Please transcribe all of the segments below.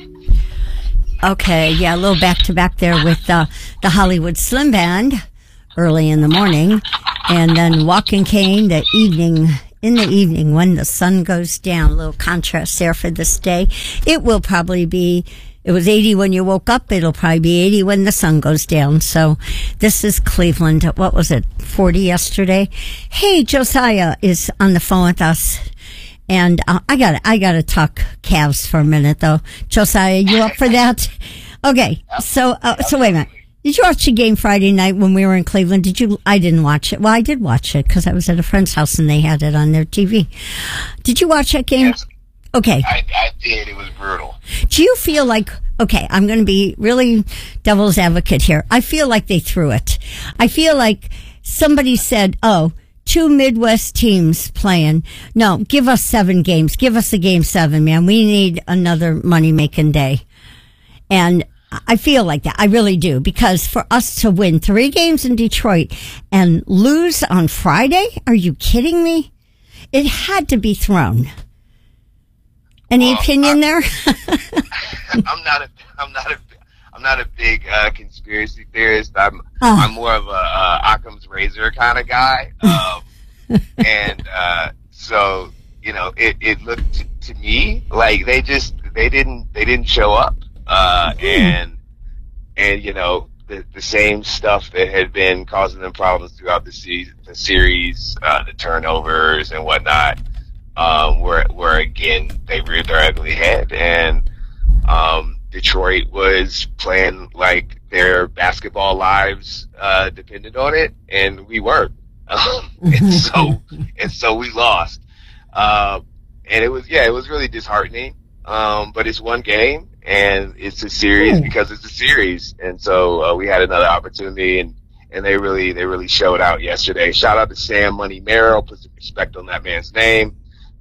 Okay, yeah, a little back to back there with the Hollywood Slim Band early in the morning, and then Walking Cane in the evening when the sun goes down. A little contrast there for this day. It will probably be. It was 80 when you woke up. It'll probably be 80 when the sun goes down. So this is Cleveland. What was it? 40 yesterday. Hey, Josiah is on the phone with us. And I gotta talk Cavs for a minute though. Josiah, you up for that? Okay. So wait a minute. Did you watch the game Friday night when we were in Cleveland? I didn't watch it. Well, I did watch it because I was at a friend's house and they had it on their TV. Did you watch that game? Yes. Okay. I did. It was brutal. Do you feel like, okay, I'm going to be really devil's advocate here. I feel like they threw it. I feel like somebody said, oh, 2 Midwest teams playing. No, give us 7 games. Give us a game 7, man. We need another money-making day. And I feel like that. I really do. Because for us to win 3 games in Detroit and lose on Friday, are you kidding me? It had to be thrown. Any opinion there? I'm not a big conspiracy theorist. I'm more of a Occam's razor kind of guy. And so it looked to me like they didn't show up. And the same stuff that had been causing them problems throughout the series, the turnovers and whatnot, where again they reared their ugly head, and Detroit was playing like their basketball lives depended on it, and we weren't. And so we lost. And it was really disheartening. But it's one game, and it's a series because it's a series. And so we had another opportunity, and they really showed out yesterday. Shout out to Sam Money Merrill, put some respect on that man's name.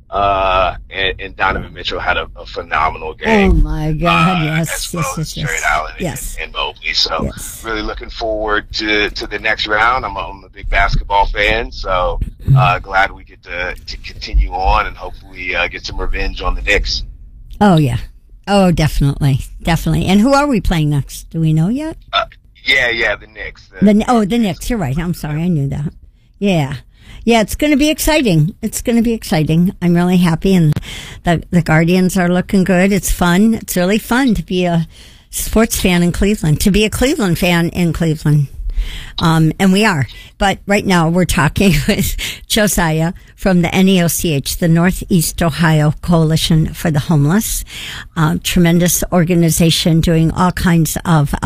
And Donovan Mitchell had a phenomenal game. Oh my God! Yes, as well as Trey Allen and Mobley. So really looking forward to the next round. I'm a big basketball fan, so glad we get to continue on and hopefully get some revenge on the Knicks. Oh yeah, oh definitely. And who are we playing next? Do we know yet? The Knicks. The Knicks. You're right. I'm sorry, I knew that. Yeah, it's going to be exciting. I'm really happy, and the Guardians are looking good. It's fun. It's really fun to be a sports fan in Cleveland, to be a Cleveland fan in Cleveland. And we are. But right now we're talking with Josiah from the NEOCH, the Northeast Ohio Coalition for the Homeless. Tremendous organization doing all kinds of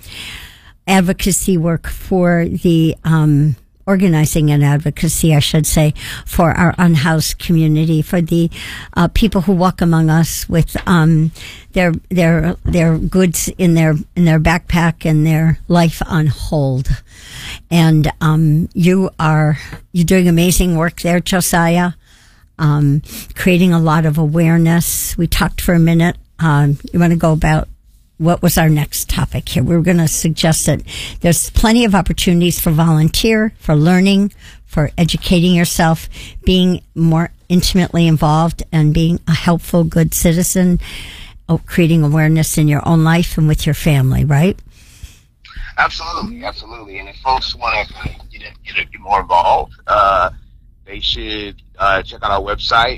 advocacy work for the organizing and advocacy, I should say, for our unhoused community, for the people who walk among us with their goods in their backpack and their life on hold. And you're doing amazing work there, Josiah, creating a lot of awareness. We talked for a minute. You want to go about what was our next topic here? We were going to suggest that there's plenty of opportunities for volunteer, for learning, for educating yourself, being more intimately involved, and being a helpful, good citizen, creating awareness in your own life and with your family, right? Absolutely. And if folks want to get more involved, they should check out our website,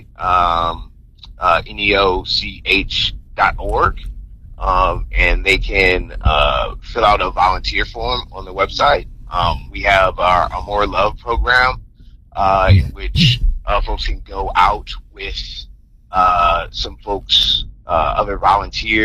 neoch.org. And they can fill out a volunteer form on the website. We have our More Love program, in which folks can go out with some folks, other volunteers.